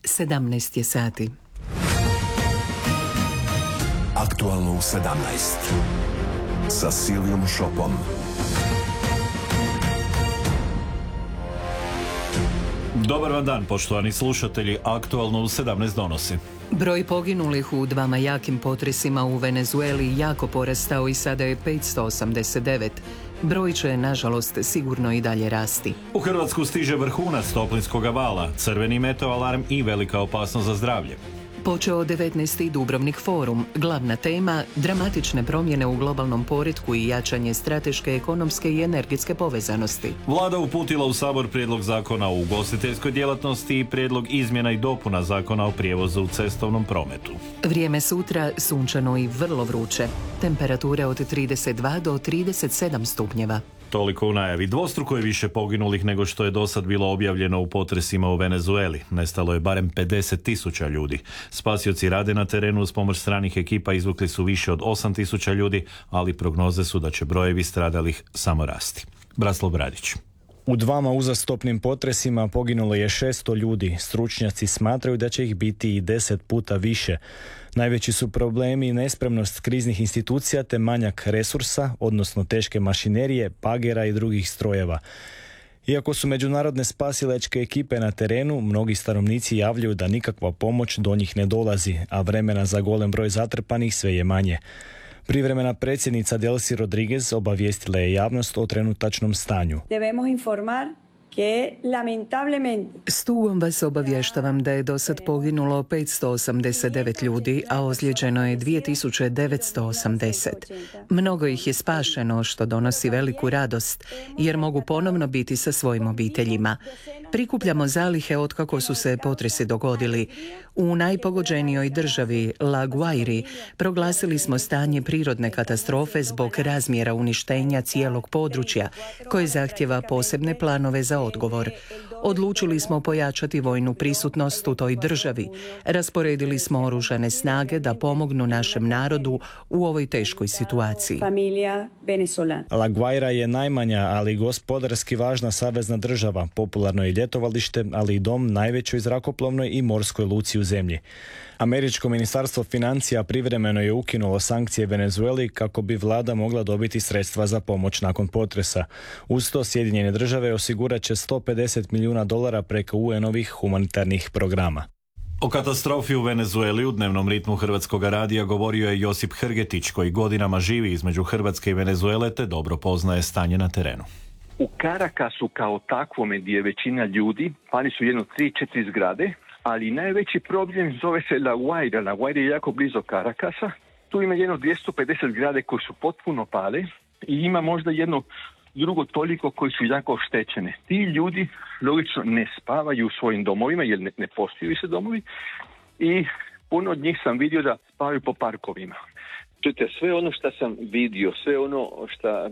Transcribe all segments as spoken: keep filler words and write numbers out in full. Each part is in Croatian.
sedamnaest je sati. Aktualno u sedamnaest sa Silvijom Šopom. Dobar vam dan, poštovani slušatelji. Aktualno u sedamnaest donosi. Broj poginulih u dvama jakim potresima u Venezueli jako porastao i sada je petsto osamdeset devet. Broj će, nažalost, sigurno i dalje rasti. U Hrvatsku stiže vrhunac toplinskog vala, crveni meteoalarm i velika opasnost za zdravlje. Počeo devetnaesti Dubrovnik forum, glavna tema dramatične promjene u globalnom poretku i jačanje strateške, ekonomske i energetske povezanosti. Vlada uputila u Sabor prijedlog zakona o ugostiteljskoj djelatnosti i prijedlog izmjena i dopuna zakona o prijevozu u cestovnom prometu. Vrijeme sutra sunčano i vrlo vruće. Temperature od trideset dva do trideset sedam stupnjeva. Toliko u najavi. Dvostruko je više poginulih nego što je dosad bilo objavljeno u potresima u Venezueli. Nestalo je barem pedeset tisuća ljudi. Spasioci rade na terenu uz pomoć stranih ekipa, izvukli su više od osam tisuća ljudi, ali prognoze su da će brojevi stradalih samo rasti. Braslav Bradić. U dvama uzastopnim potresima poginulo je šesto ljudi. Stručnjaci smatraju da će ih biti i deset puta više. Najveći su problemi nespremnost kriznih institucija te manjak resursa, odnosno teške mašinerije, bagera i drugih strojeva. Iako su međunarodne spasilačke ekipe na terenu, mnogi stanovnici javljaju da nikakva pomoć do njih ne dolazi, a vremena za golem broj zatrpanih sve je manje. Privremena predsjednica Delcy Rodriguez obavijestila je javnost o trenutačnom stanju. Debemos informar que lamentablemente S tugom vas obavještavam da je dosad poginulo petsto osamdeset devet ljudi, a ozlijeđeno je dvije tisuće devetsto osamdeset. Mnogo ih je spašeno, što donosi veliku radost, jer mogu ponovno biti sa svojim obiteljima. Prikupljamo zalihe otkako su se potresi dogodili. U najpogođenijoj državi, La Guairi, proglasili smo stanje prirodne katastrofe zbog razmjera uništenja cijelog područja, koje zahtjeva posebne planove za odgovor. Odlučili smo pojačati vojnu prisutnost u toj državi. Rasporedili smo oružane snage da pomognu našem narodu u ovoj teškoj situaciji. La Guaira je najmanja, ali gospodarski važna savezna država, popularno je ljetovalište, ali i dom najvećoj zrakoplovnoj i morskoj luci u zemlji. Američko ministarstvo financija privremeno je ukinulo sankcije Venezueli kako bi vlada mogla dobiti sredstva za pomoć nakon potresa. Uz to Sjedinjene države osigurat će sto pedeset milijuna dolara preko U N-ovih humanitarnih programa. O katastrofi u Venezueli u dnevnom ritmu Hrvatskog radija govorio je Josip Hrgetić, koji godinama živi između Hrvatske i Venezuele te dobro poznaje stanje na terenu. U Caracasu kao takvome gdje je većina ljudi, pali su jedno tri, četiri zgrade, ali najveći problem zove se La Guaira. La Guaira je jako blizu Caracasa. Tu ima jedno dvjesto pedeset zgrade koje su potpuno pale i ima možda jedno drugo toliko koji su jako oštećene. Ti ljudi logično ne spavaju u svojim domovima jer ne, ne postoji više domovi i puno od njih sam vidio da spavaju po parkovima. Čujte, sve ono što sam vidio, sve ono što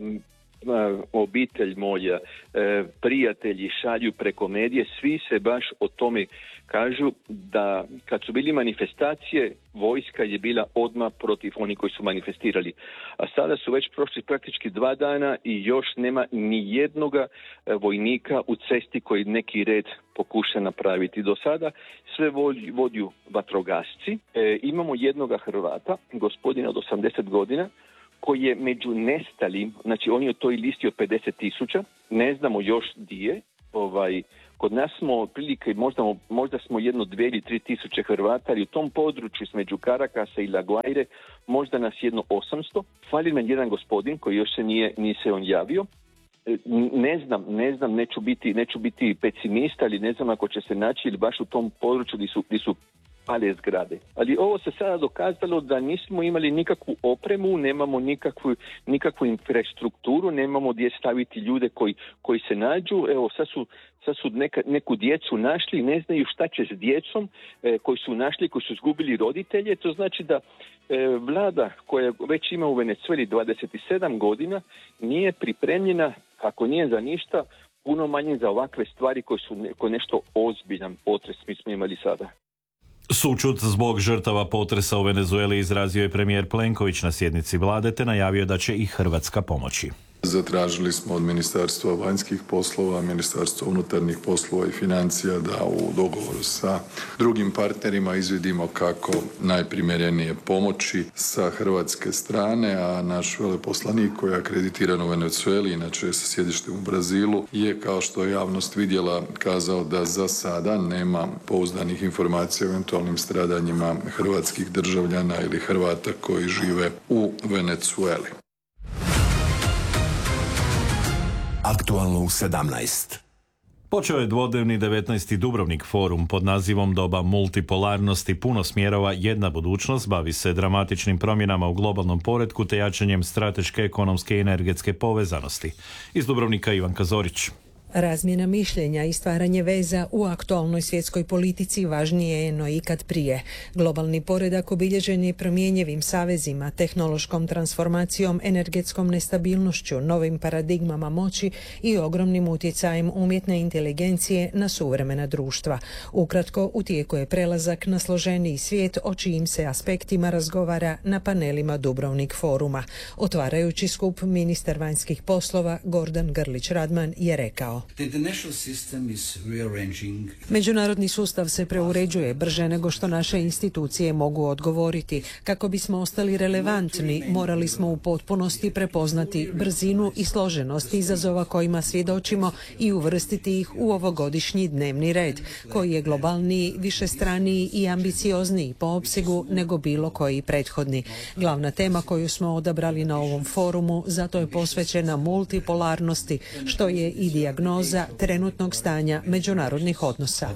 obitelj moja, prijatelji šalju preko medije, svi se baš o tome kažu da kad su bili manifestacije, vojska je bila odmah protiv onih koji su manifestirali. A sada su već prošli praktički dva dana i još nema ni jednoga vojnika u cesti koji neki red pokuša napraviti. Do sada sve vodiju vatrogasci. E, imamo jednoga Hrvata, gospodina od osamdeset godina, koji je među nestalim, znači on je u toj listi od pedeset tisuća, ne znamo još di je. Ovaj, kod nas smo otprilike, možda, možda smo jedno dvije ili tri tisuće Hrvata, ali u tom području između Caracasa i La Guaire možda nas jedno osamsto. Fali nam jedan gospodin koji još se nije, nije se on javio. Ne znam, ne znam, neću biti, neću biti pesimista, ali ne znam ako će se naći ili baš u tom području gdje su, gdje su pale zgrade. Ali ovo se sada dokazalo da nismo imali nikakvu opremu, nemamo nikakvu, nikakvu infrastrukturu, nemamo gdje staviti ljude koji, koji se nađu. Evo, sad su, sad su neka, neku djecu našli, ne znaju šta će s djecom e, koji su našli, koji su izgubili roditelje. To znači da e, vlada koja već ima u Venezueli dvadeset sedam godina nije pripremljena, ako nije za ništa, puno manje za ovakve stvari koje su neko nešto ozbiljan potres mi smo imali sada. Sućut zbog žrtava potresa u Venezueli izrazio je premijer Plenković na sjednici vlade te najavio da će i Hrvatska pomoći. Zatražili smo od Ministarstva vanjskih poslova, Ministarstva unutarnjih poslova i financija da u dogovoru sa drugim partnerima izvidimo kako najprimjerenije pomoći sa hrvatske strane, a naš veleposlanik koji je akreditiran u Venezueli, inače sa sjedištem u Brazilu, je kao što je javnost vidjela kazao da za sada nema pouzdanih informacija o eventualnim stradanjima hrvatskih državljana ili Hrvata koji žive u Venezueli. Aktualno u sedamnaest. Počeo je dvodnevni devetnaesti Dubrovnik forum pod nazivom Doba multipolarnosti, puno smjerova, jedna budućnost. Bavi se dramatičnim promjenama u globalnom poretku te jačanjem strateške, ekonomske i energetske povezanosti. Iz Dubrovnika Ivanka Zorić. Razmjena mišljenja i stvaranje veza u aktualnoj svjetskoj politici važnije je no ikad prije. Globalni poredak obilježen je promjenjivim savezima, tehnološkom transformacijom, energetskom nestabilnošću, novim paradigmama moći i ogromnim utjecajem umjetne inteligencije na suvremena društva. Ukratko, u tijeku je prelazak na složeniji svijet o čijim se aspektima razgovara na panelima Dubrovnik foruma. Otvarajući skup, ministar vanjskih poslova Gordan Grlić Radman je rekao: međunarodni sustav se preuređuje brže nego što naše institucije mogu odgovoriti. Kako bismo ostali relevantni, morali smo u potpunosti prepoznati brzinu i složenost izazova kojima svjedočimo i uvrstiti ih u ovogodišnji dnevni red, koji je globalniji, višestraniji i ambiciozniji po opsegu nego bilo koji prethodni. Glavna tema koju smo odabrali na ovom forumu zato je posvećena multipolarnosti, što je i dijagnoza trenutnog stanja međunarodnih odnosa.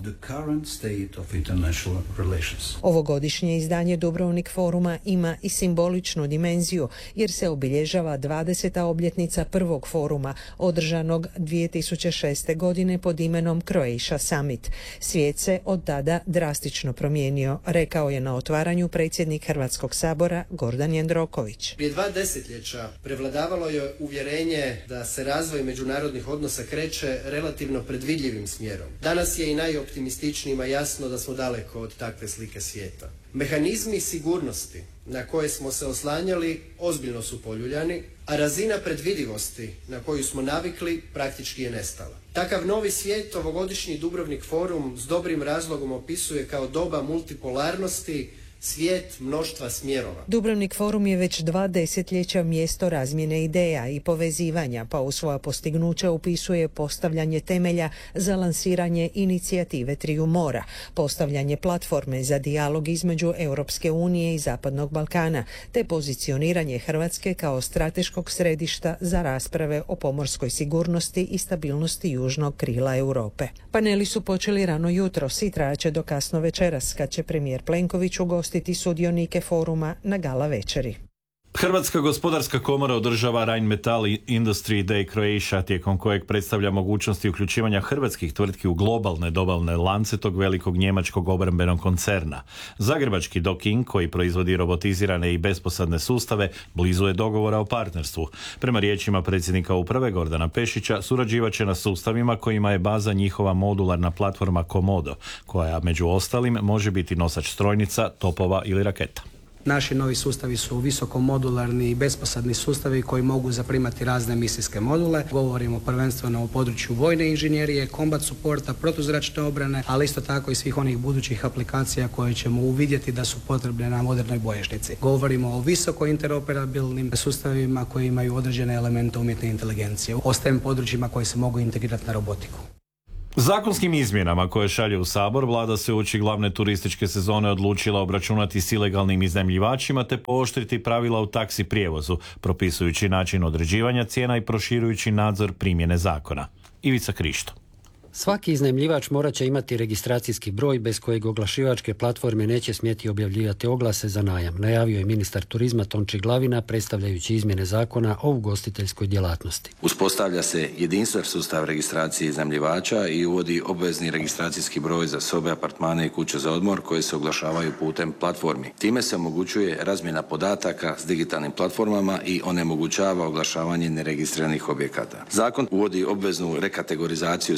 Ovogodišnje izdanje Dubrovnik foruma ima i simboličnu dimenziju, jer se obilježava dvadeseta obljetnica prvog foruma, održanog dvije tisuće šeste. godine pod imenom Croatia Summit. Svijet se od tada drastično promijenio, rekao je na otvaranju predsjednik Hrvatskog sabora Gordan Jandroković. Prije dva desetljeća prevladavalo je uvjerenje da se razvoj međunarodnih odnosa kreće relativno predvidljivim smjerom. Danas je i najoptimističnijima jasno da smo daleko od takve slike svijeta. Mehanizmi sigurnosti na koje smo se oslanjali ozbiljno su poljuljani, a razina predvidivosti na koju smo navikli praktički je nestala. Takav novi svijet ovogodišnji Dubrovnik forum s dobrim razlogom opisuje kao doba multipolarnosti, svijet mnoštva smjerova. Dubrovnik forum je već dva desetljeća mjesto razmjene ideja i povezivanja, pa u svoja postignuća upisuje postavljanje temelja za lansiranje inicijative Triju mora, postavljanje platforme za dijalog između Europske unije i Zapadnog Balkana, te pozicioniranje Hrvatske kao strateškog središta za rasprave o pomorskoj sigurnosti i stabilnosti južnog krila Europe. Paneli su počeli rano jutros i trajaće do kasno večeras, kad će premijer Plenković ugostiti sudionike foruma na gala večeri. Hrvatska gospodarska komora održava Rheinmetall Industry Day Croatia, tijekom kojeg predstavlja mogućnosti uključivanja hrvatskih tvrtki u globalne dobavne lance tog velikog njemačkog obrambenog koncerna. Zagrebački Doking, koji proizvodi robotizirane i besposadne sustave, blizu je dogovora o partnerstvu. Prema riječima predsjednika uprave Gordana Pešića, surađivat će na sustavima kojima je baza njihova modularna platforma Komodo, koja među ostalim može biti nosač strojnica, topova ili raketa. Naši novi sustavi su visokomodularni i besposadni sustavi koji mogu zaprimati razne misijske module. Govorimo prvenstveno o području vojne inženjerije, combat supporta, protuzračne obrane, ali isto tako i svih onih budućih aplikacija koje ćemo uvidjeti da su potrebne na modernoj bojišnici. Govorimo o visoko interoperabilnim sustavima koji imaju određene elemente umjetne inteligencije. O STEM područjima koji se mogu integrirati na robotiku. Zakonskim izmjenama koje šalje u Sabor, vlada se uoči glavne turističke sezone odlučila obračunati s ilegalnim iznajmljivačima te pooštriti pravila u taksi prijevozu, propisujući način određivanja cijena i proširujući nadzor primjene zakona. Ivica Krišto. Svaki iznajmljivač morat će imati registracijski broj bez kojeg oglašivačke platforme neće smjeti objavljivati oglase za najam, najavio je ministar turizma Tonči Glavina predstavljajući izmjene zakona o ugostiteljskoj djelatnosti. Uspostavlja se jedinstven sustav registracije iznajmljivača i uvodi obvezni registracijski broj za sobe, apartmane i kuće za odmor koje se oglašavaju putem platformi. Time se omogućuje razmjena podataka s digitalnim platformama i onemogućava oglašavanje neregistriranih objekata. Zakon uvodi obveznu rekategorizaciju svih smještajnih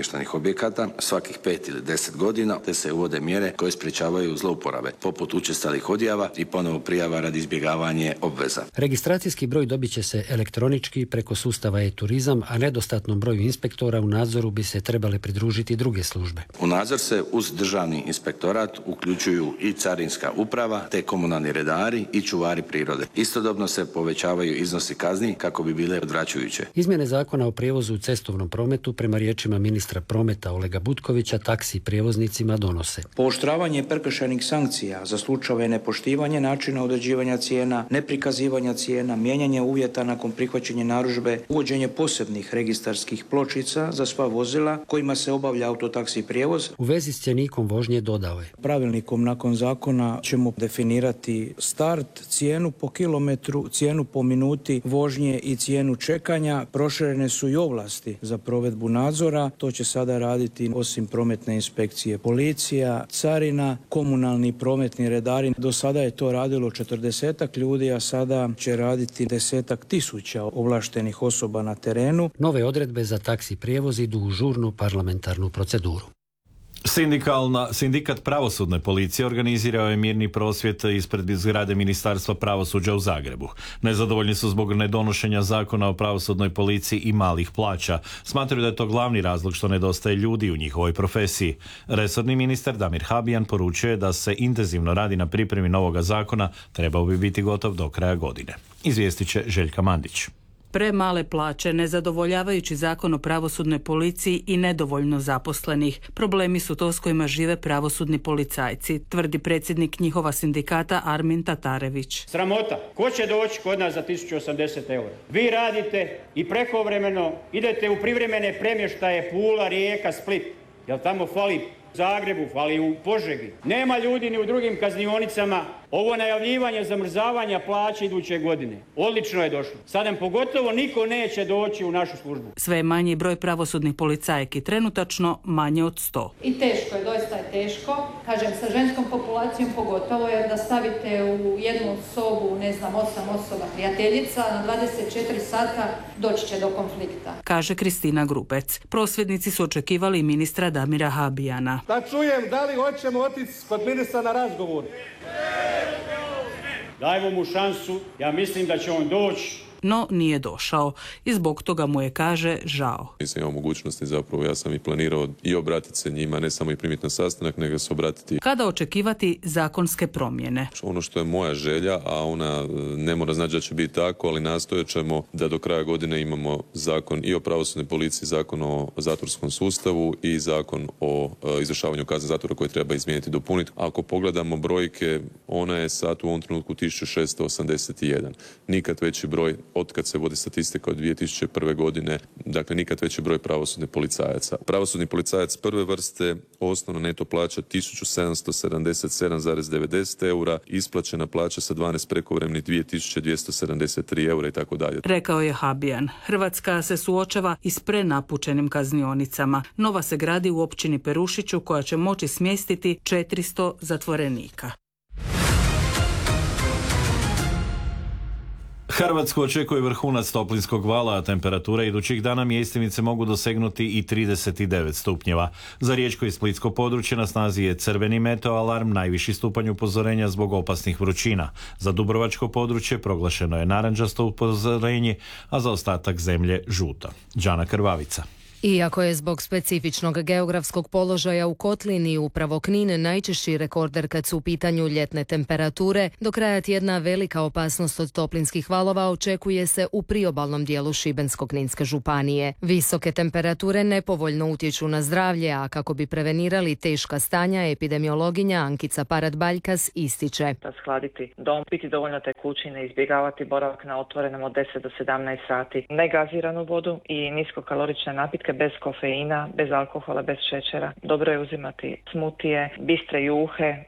smještajnih objekata svakih pet ili deset godina, te se uvode mjere koje sprječavaju zlouporabe, poput učestalih odjava i ponovo prijava radi izbjegavanja obveza. Registracijski broj dobit će se elektronički preko sustava e-turizam, a nedostatnom broju inspektora u nadzoru bi se trebale pridružiti druge službe. U nadzor se uz državni inspektorat uključuju i carinska uprava, te komunalni redari i čuvari prirode. Istodobno se povećavaju iznosi kazni kako bi bile odvraćajuće. Izmjene zakona o prijevozu u cestovnom prometu prema riječima ministra prometa Olega Butkovića taksi prijevoznicima donose pooštravanje prekršajnih sankcija za slučajeve nepoštivanja načina određivanja cijena, neprikazivanja cijena, mijenjanje uvjeta nakon prihvaćanja narudžbe, uvođenje posebnih registarskih pločica za sva vozila kojima se obavlja autotaksi prijevoz. U vezi s cjenikom vožnje dodao je: pravilnikom nakon zakona ćemo definirati start, cijenu po kilometru, cijenu po minuti vožnje i cijenu čekanja. Proširene su i ovlasti za provedbu nadzora. To će sada raditi osim prometne inspekcije policija, carina, komunalni prometni redari. Do sada je to radilo četrdesetak ljudi, a sada će raditi desetak tisuća ovlaštenih osoba na terenu. Nove odredbe za taksi prijevoz idu u žurnu parlamentarnu proceduru. Sindikalna, sindikat pravosudne policije organizirao je mirni prosvjed ispred zgrade Ministarstva pravosuđa u Zagrebu. Nezadovoljni su zbog nedonošenja zakona o pravosudnoj policiji i malih plaća. Smatraju da je to glavni razlog što nedostaje ljudi u njihovoj profesiji. Resorni ministar Damir Habijan poručuje da se intenzivno radi na pripremi novoga zakona, trebao bi biti gotov do kraja godine. Izvijestit će Željka Mandić. Premale plaće, nezadovoljavajući zakon o pravosudnoj policiji i nedovoljno zaposlenih. Problemi su to s kojima žive pravosudni policajci, tvrdi predsjednik njihova sindikata Armin Tatarević. Sramota. Ko će doći kod nas za tisuću osamdeset eura? Vi radite i prekovremeno idete u privremene premještaje Pula, Rijeka, Split. Jel tamo fali u Zagrebu, fali u Požegi. Nema ljudi ni u drugim kaznionicama. Ovo najavljivanje zamrzavanja plaće iduće godine odlično je došlo. Sad nam pogotovo niko neće doći u našu službu. Sve je manji broj pravosudnih policajki, trenutačno manje od sto. I teško je, doista je teško. Kažem, sa ženskom populacijom pogotovo, jer da stavite u jednu sobu, ne znam, osam osoba prijateljica, na dvadeset četiri sata doći će do konflikta. Kaže Kristina Grupec. Prosvjednici su očekivali ministra Damira Habijana. Da čujem da li hoćemo otići kod ministra na razgovor. Dajmo mu šansu, ja mislim da će on doći. No nije došao i zbog toga mu je, kaže, žao. Nisam imao mogućnosti, zapravo ja sam i planirao i obratiti se njima, ne samo i primiti na sastanak, nego se obratiti. Kada očekivati zakonske promjene? Ono što je moja želja, a ona ne mora znači da će biti tako, ali nastojat ćemo da do kraja godine imamo zakon i o pravosudnoj policiji, zakon o zatvorskom sustavu i zakon o e, izvršavanju kazne zatvora koje treba izmijeniti i dopuniti. Ako pogledamo brojke, ona je sad u ovom trenutku tisuću šesto osamdeset jedan. Nikad veći broj od kad se vodi statistika od dvije tisuće prve godine, dakle nikad veći broj pravosudnih policajaca. Pravosudni policajac prve vrste, osnovna neto plaća tisuću sedamsto sedamdeset sedam zarez devedeset eura, isplaćena plaća sa dvanaest prekovremenih dvije tisuće dvjesto sedamdeset tri eura i tako dalje. Rekao je Habijan. Hrvatska se suočava i s prenapučenim kaznionicama. Nova se gradi u općini Perušiću koja će moći smjestiti četiristo zatvorenika. Hrvatsku očekuje vrhunac toplinskog vala, a temperature idućih dana mjestimice mogu dosegnuti i trideset devet stupnjeva. Za riječko i splitsko područje na snazi je crveni meteo alarm, najviši stupanj upozorenja zbog opasnih vrućina. Za dubrovačko područje proglašeno je narandžasto upozorenje, a za ostatak zemlje žuto. Đana Krvavica. Iako je zbog specifičnog geografskog položaja u kotlini upravo Knin najčešći rekorder kad su u pitanju ljetne temperature, do kraja tjedna velika opasnost od toplinskih valova očekuje se u priobalnom dijelu Šibensko-kninske županije. Visoke temperature nepovoljno utječu na zdravlje, a kako bi prevenirali teška stanja, epidemiologinja Ankica Parat-Baljkas ističe. Shladiti dom, piti dovoljno tekućine, izbjegavati boravak na otvorenom od deset do sedamnaest sati, negaziranu vodu i niskokalorične napitke bez kofeina, bez alkohola, bez šećera. Dobro je uzimati smutije, bistre juhe,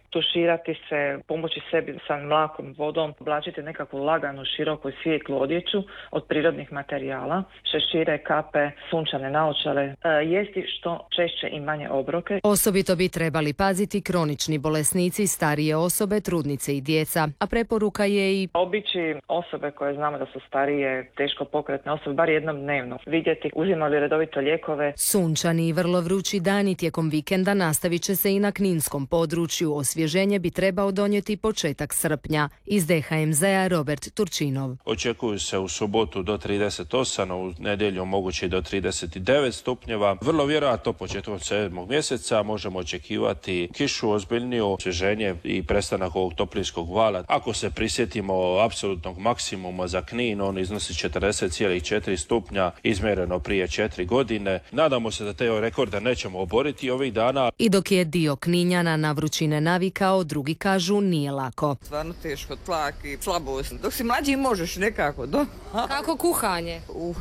tuširati se, pomoći sebi sa mlakom vodom, oblačiti nekakvu laganu, široku i svijetlu odjeću od prirodnih materijala, šešire, kape, sunčane naočale, e, jesti što češće i manje obroke. Osobito bi trebali paziti kronični bolesnici, starije osobe, trudnice i djeca, a preporuka je i obići osobe koje znamo da su starije, teško pokretne osobe, bar jednom dnevno, vidjeti uzimali redovito lijekove. Sunčani i vrlo vrući dani tijekom vikenda nastavit će se i na kninskom području. Osvježenje bi trebao donijeti početak srpnja. Iz D H M Z-a Robert Turčinov. Očekuju se u subotu do trideset osam, u nedjelju moguće do trideset devet stupnjeva. Vrlo vjerojatno početkom sedmog mjeseca možemo očekivati kišu, ozbiljniju, osvježenje i prestanak ovog toplinskog vala. Ako se prisjetimo apsolutnog maksimuma za Knin, on iznosi četrdeset zarez četiri stupnja, izmjereno prije četiri godine. Nadamo se da te rekorde nećemo oboriti ovih dana. I dok je dio Kninjana na vrućine navikao, drugi kažu nije lako. Stvarno teško, tlak i slabost. Dok si mlađi možeš nekako, do. Kako kuhanje? Uh,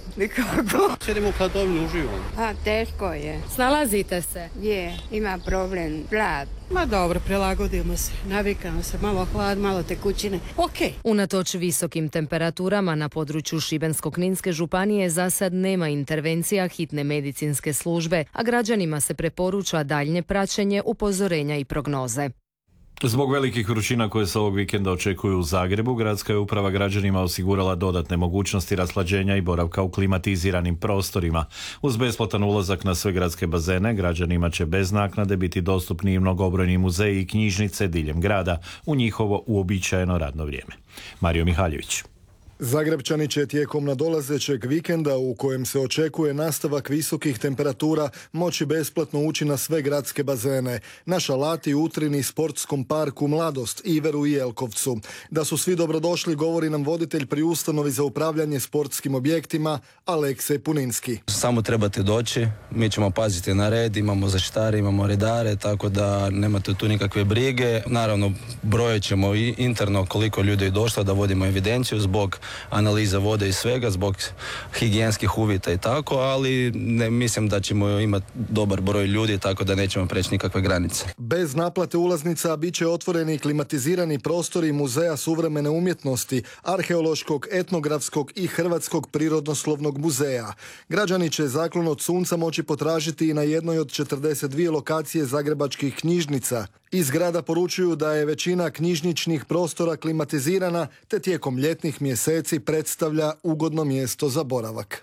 nikako. Sjedimo u hladovini, uživamo. A, teško je. Snalazite se? Je, ima problem, glad. Ma dobro, prilagodimo se, navikamo se, malo hlad, malo tekućine, ok. Unatoč visokim temperaturama na području Šibensko-kninske županije za sad nema intervencija hitne medicinske službe, a građanima se preporuča daljnje praćenje, upozorenja i prognoze. Zbog velikih vrućina koje se ovog vikenda očekuju u Zagrebu, gradska je uprava građanima osigurala dodatne mogućnosti rashlađenja i boravka u klimatiziranim prostorima. Uz besplatan ulazak na sve gradske bazene, građanima će bez naknade biti dostupni i mnogobrojni muzeji i knjižnice diljem grada u njihovo uobičajeno radno vrijeme. Mario Mihaljević. Zagrebčani će tijekom nadolazećeg vikenda u kojem se očekuje nastavak visokih temperatura moći besplatno ući na sve gradske bazene, na Šalati, Utrini, sportskom parku Mladost, Iveru i Jelkovcu. Da su svi dobrodošli govori nam voditelj pri ustanovi za upravljanje sportskim objektima Aleksej Puninski. Samo trebate doći, mi ćemo paziti na red, imamo zaštitare, imamo redare, tako da nemate tu nikakve brige. Naravno, brojit ćemo i interno koliko ljudi je došlo da vodimo evidenciju zbog analiza vode i svega, zbog higijenskih uvjeta i tako, ali ne mislim da ćemo imati dobar broj ljudi, tako da nećemo preći nikakve granice. Bez naplate ulaznica bit će otvoreni klimatizirani prostori Muzeja suvremene umjetnosti, Arheološkog, etnografskog i Hrvatskog prirodoslovnog muzeja. Građani će zaklon od sunca moći potražiti i na jednoj od četrdeset dvije lokacije zagrebačkih knjižnica. Iz grada poručuju da je većina knjižničnih prostora klimatizirana, te tijekom ljetnih mjeseci predstavlja ugodno mjesto za boravak.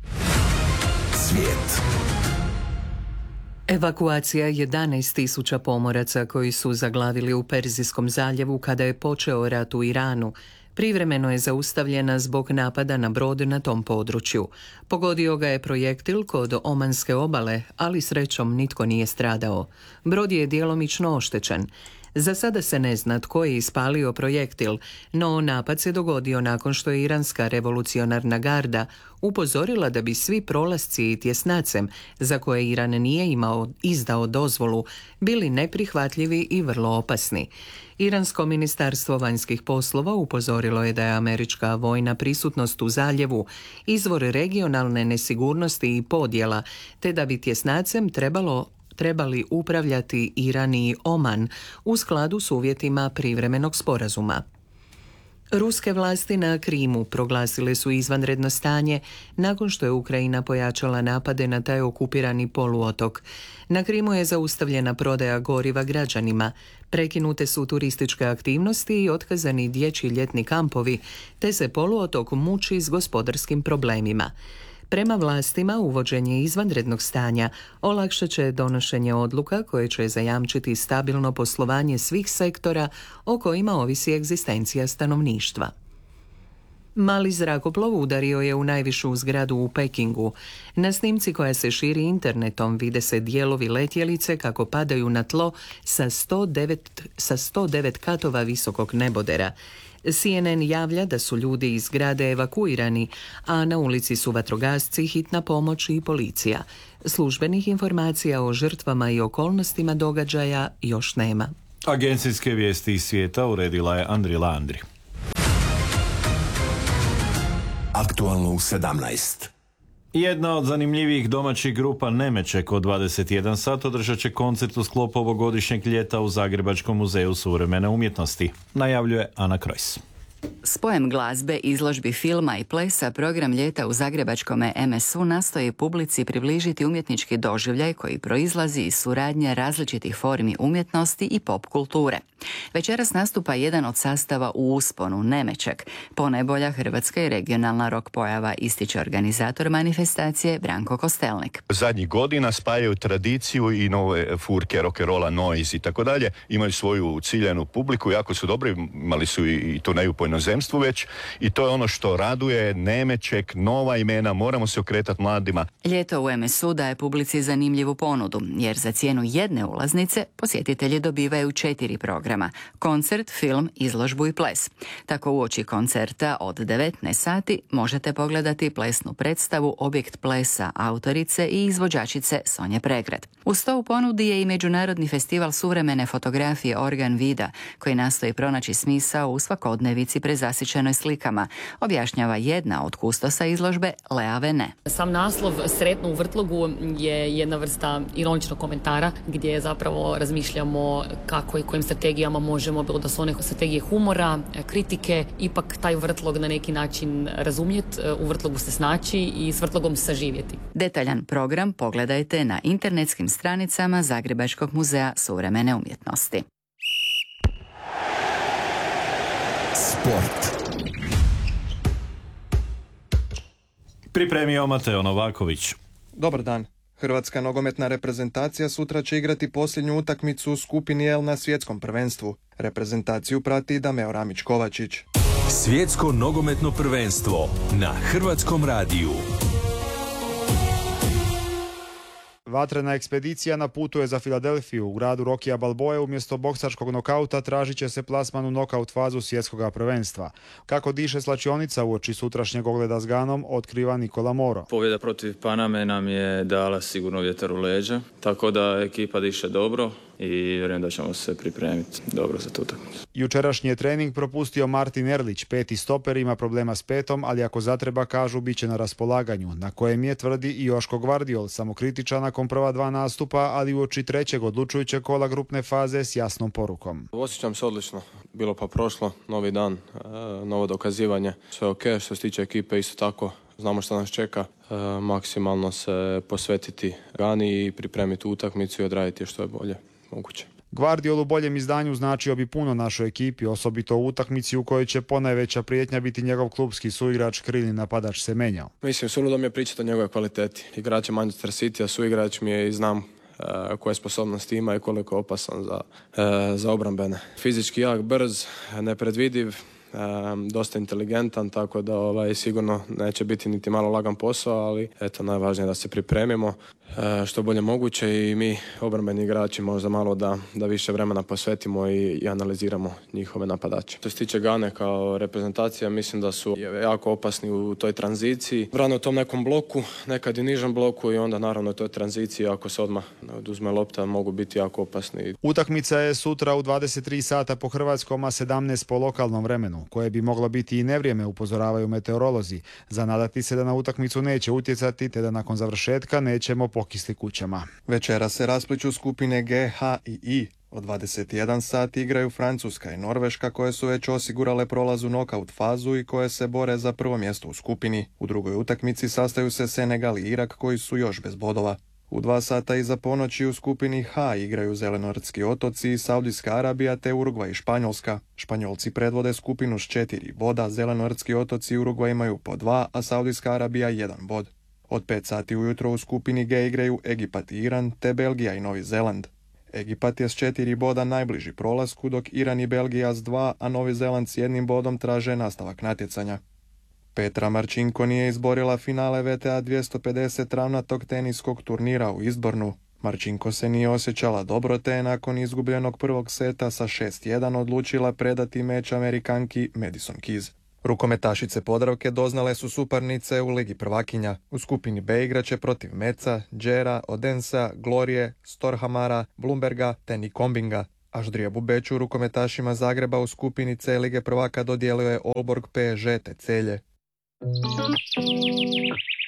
Svijet. Evakuacija jedanaest tisuća pomoraca koji su zaglavili u Perzijskom zaljevu kada je počeo rat u Iranu privremeno je zaustavljena zbog napada na brod na tom području. Pogodio ga je projektil kod Omanske obale, ali srećom nitko nije stradao. Brod je djelomično oštećen. Za sada se ne zna tko je ispalio projektil, no napad se dogodio nakon što je Iranska revolucionarna garda upozorila da bi svi prolasci i tjesnacem, za koje Iran nije imao izdao dozvolu, bili neprihvatljivi i vrlo opasni. Iransko ministarstvo vanjskih poslova upozorilo je da je američka vojna prisutnost u zaljevu izvor regionalne nesigurnosti i podjela, te da bi tjesnacem trebalo trebali upravljati Iran i Oman u skladu s uvjetima privremenog sporazuma. Ruske vlasti na Krimu proglasile su izvanredno stanje nakon što je Ukrajina pojačala napade na taj okupirani poluotok. Na Krimu je zaustavljena prodaja goriva građanima, prekinute su turističke aktivnosti i otkazani dječji ljetni kampovi, te se poluotok muči s gospodarskim problemima. Prema vlastima, uvođenje izvanrednog stanja olakšat će donošenje odluka koje će zajamčiti stabilno poslovanje svih sektora o kojima ovisi egzistencija stanovništva. Mali zrakoplov udario je u najvišu zgradu u Pekingu. Na snimci koja se širi internetom vide se dijelovi letjelice kako padaju na tlo sa sto devet, sa sto devet katova visokog nebodera. C N N javlja da su ljudi iz zgrade evakuirani, a na ulici su vatrogasci, hitna pomoć i policija. Službenih informacija o žrtvama i okolnostima događaja još nema. Agencijske vijesti iz svijeta uredila je Andri Landri. Aktualno u sedamnaest. Jedna od zanimljivijih domaćih grupa Nemećek od dvadeset jedan sat održat će koncert u sklopu ovogodišnjeg ljeta u Zagrebačkom muzeju suvremene umjetnosti, najavljuje Ana Krojs. Spojem glazbe, izložbi filma i plesa program ljeta u Zagrebačkom em es u nastoji publici približiti umjetnički doživljaj koji proizlazi iz suradnje različitih formi umjetnosti i pop kulture. Večeras nastupa jedan od sastava u usponu, Nemećek, ponajbolja hrvatska i regionalna rock pojava, ističe organizator manifestacije Branko Kostelnik. Zadnjih godina spajaju tradiciju i nove furke, rock'n'rolla, noise i tako dalje. Imaju svoju ciljanu publiku, jako su dobri, imali su i turneju po inozemstvu već i to je ono što raduje. Nemećek, nova imena, moramo se okretati mladima. Ljeto u em es u daje publici zanimljivu ponudu, jer za cijenu jedne ulaznice posjetitelji dobivaju četiri programa: koncert, film, izložbu i ples. Tako uoči koncerta od devetnaest sati možete pogledati plesnu predstavu Objekt plesa autorice i izvođačice Sonje Pregrad. Uz to u ponudi je i Međunarodni festival suvremene fotografije Organ Vida, koji nastoji pronaći smisao u svakodnevici prezasićenoj slikama, objašnjava jedna od kustosa izložbe, Lea Vene. Sam naslov Sretno u vrtlogu je jedna vrsta ironičnog komentara gdje zapravo razmišljamo kako i kojim strategijama možemo, bilo da su one strategije humora, kritike, ipak taj vrtlog na neki način razumjeti, u vrtlogu se snaći i s vrtlogom saživjeti. Detaljan program pogledajte na internetskim stranicama Zagrebačkog muzeja suvremene umjetnosti. Sport. Pripremio Mateo Novaković. Dobar dan. Hrvatska nogometna reprezentacija sutra će igrati posljednju utakmicu u skupini L na svjetskom prvenstvu. Reprezentaciju prati Dameo Ramić-Kovačić. Svjetsko nogometno prvenstvo na Hrvatskom radiju. Vatrena ekspedicija na putu je za Filadelfiju. U gradu Rokija Balboe umjesto boksačkog nokauta tražit će se plasman u nokaut fazu svjetskog prvenstva. Kako diše slačionica uoči sutrašnjeg ogleda s Ganom, otkriva Nikola Moro. Pobjeda protiv Paname nam je dala sigurno vjetar u leđa, tako da ekipa diše dobro i vjerujem da ćemo se pripremiti dobro za tu utakmicu. Jučerašnji je trening propustio Martin Erlić, peti stoper, ima problema s petom, ali ako zatreba, kažu, bit će na raspolaganju, na kojem je, tvrdi i Joško Gvardiol, samokritičan nakon prva dva nastupa, ali uoči trećeg odlučujućeg kola grupne faze s jasnom porukom. Osjećam se odlično, bilo pa prošlo, novi dan, novo dokazivanje, sve ok, što se tiče ekipe isto tako. Znamo što nas čeka, e, maksimalno se posvetiti Gani i pripremiti utakmicu i odraditi što je bolje moguće. Gvardiol u boljem izdanju značio bi puno našoj ekipi, osobito u utakmici u kojoj će ponajveća prijetnja biti njegov klubski suigrač, krilni napadač Semenjao. Mislim, suludo mi je pričati o njegove kvaliteti. Igrač je Manchester City, a suigrač mi je i znam e, koje sposobnosti ima i koliko je opasan za, e, za obrambene. Fizički jak, brz, nepredvidiv, Um, dosta inteligentan, tako da ovaj, sigurno neće biti niti malo lagan posao, ali eto, najvažnije je da se pripremimo uh, što bolje moguće i mi, obrambeni igrači, možda malo da, da više vremena posvetimo i, i analiziramo njihove napadače. Što se tiče Gane kao reprezentacija, mislim da su jako opasni u toj tranziciji. Brane u tom nekom bloku, nekad i nižem bloku i onda naravno u toj tranziciji, ako se odmah oduzme lopta, mogu biti jako opasni. Utakmica je sutra u dvadeset tri sata po hrvatskom, a sedamnaest po lokalnom vremenu, koje bi moglo biti i nevrijeme, upozoravaju meteorolozi. Zanadati se da na utakmicu neće utjecati, te da nakon završetka nećemo pokisli kućama. Večera se raspliću skupine G, H i I. Od dvadeset jedan sati igraju Francuska i Norveška, koje su već osigurale prolaz u nokaut fazu i koje se bore za prvo mjesto u skupini. U drugoj utakmici sastaju se Senegal i Irak, koji su još bez bodova. U dva sata iza ponoći u skupini H igraju Zelenortski otoci i Saudijska Arabija te Urugvaj i Španjolska. Španjolci predvode skupinu s četiri boda, Zelenortski otoci i Urugvaj imaju po dva, a Saudijska Arabija jedan bod. Od pet sati ujutro u skupini G igraju Egipat i Iran te Belgija i Novi Zeland. Egipat je s četiri boda najbliži prolasku, dok Iran i Belgija s dva, a Novi Zeland s jednim bodom traže nastavak natjecanja. Petra Marčinko nije izborila finale V T A dvjesto pedeset ravnatog teniskog turnira u Izbornu. Marčinko se nije osjećala dobro, te je nakon izgubljenog prvog seta sa šest jedan odlučila predati meč Amerikanki Madison Keys. Rukometašice Podravke doznale su suparnice u Ligi prvakinja. U skupini B igraće protiv Meca, Đera, Odensa, Glorije, Storhamara, Bloomberga te Nikombinga. Aždrija Bubeću rukometašima Zagreba u skupini C Lige prvaka dodijelio je Olborg, P S Ž te Celje.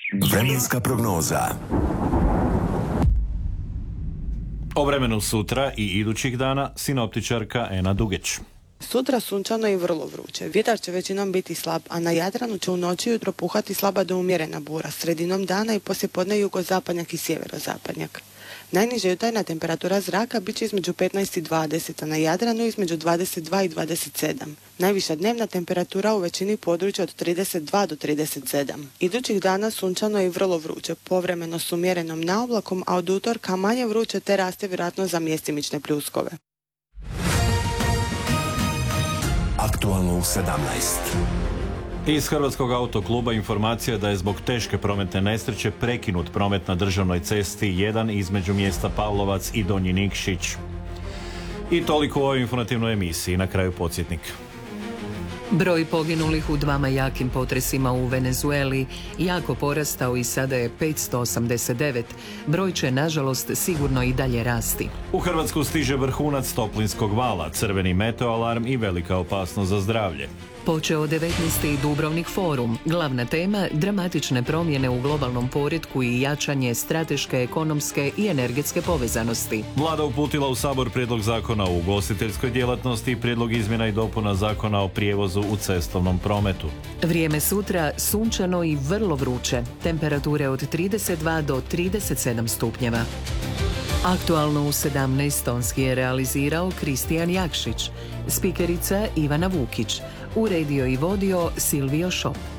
Vremenska prognoza. O vremenu sutra i idućih dana sinoptičarka Ena Dugeć. Sutra sunčano i vrlo vruće. Vjetar će većinom biti slab, a na Jadranu će u noći i jutro puhati slaba do umjerena bura. Sredinom dana i poslijepodne jugozapadnjak i sjeverozapadnjak. Najniža jutarnja temperatura zraka bit će između petnaest i dvadeset, a na Jadranu između dvadeset dva i dvadeset sedam. Najviša dnevna temperatura u većini područja od trideset dva do trideset sedam. Idućih dana sunčano i vrlo vruće, povremeno s umjerenom naoblakom, a od utorka manje vruće te raste vjerojatno za mjestimične pljuskove. Aktualno u sedamnaest. Iz Hrvatskog autokluba informacija da je zbog teške prometne nesreće prekinut promet na državnoj cesti jedan između mjesta Pavlovac i Donji Nikšić. I toliko u ovoj informativnoj emisiji. Na kraju podsjetnik. Broj poginulih u dvama jakim potresima u Venezueli jako porastao i sada je petsto osamdeset devet. Broj će, nažalost, sigurno i dalje rasti. U Hrvatsku stiže vrhunac toplinskog vala, crveni meteoalarm i velika opasnost za zdravlje. Počeo devetnaesti Dubrovnik forum. Glavna tema dramatične promjene u globalnom poretku i jačanje strateške, ekonomske i energetske povezanosti. Vlada uputila u Sabor prijedlog zakona o ugostiteljskoj djelatnosti i prijedlog izmjena i dopuna zakona o prijevozu u cestovnom prometu. Vrijeme sutra sunčano i vrlo vruće. Temperature od trideset dva do trideset sedam stupnjeva. Aktualno u sedamnaest tonski je realizirao Kristijan Jakšić, spikerica Ivana Vukić, uredio i vodio Silvio Šop.